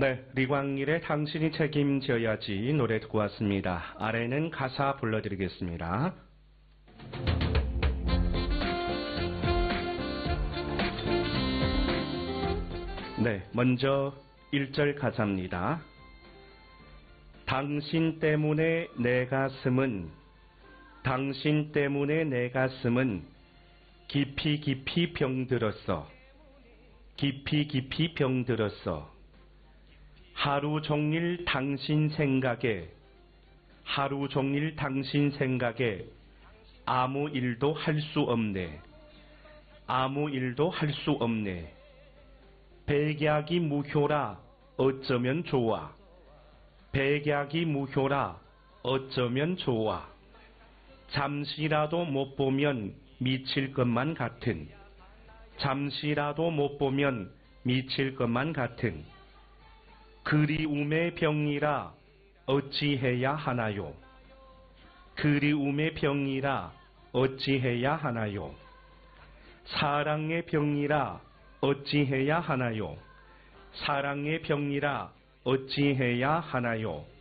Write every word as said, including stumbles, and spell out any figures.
네, 리광일의 당신이 책임져야지 노래 듣고 왔습니다. 아래는 가사 불러드리겠습니다. 네, 먼저 일 절 가사입니다. 당신 때문에 내 가슴은 당신 때문에 내 가슴은 깊이 깊이 병들었어. 깊이 깊이 병들었어. 하루 종일 당신 생각에 하루 종일 당신 생각에 아무 일도 할 수 없네. 아무 일도 할 수 없네. 백약이 무효라 어쩌면 좋아. 백약이 무효라 어쩌면 좋아. 잠시라도 못 보면 미칠 것만 같은 잠시라도 못 보면 미칠 것만 같은 그리움의 병이라 어찌해야 하나요? 그리움의 병이라 어찌해야 하나요? 사랑의 병이라 어찌해야 하나요? 사랑의 병이라 어찌해야 하나요?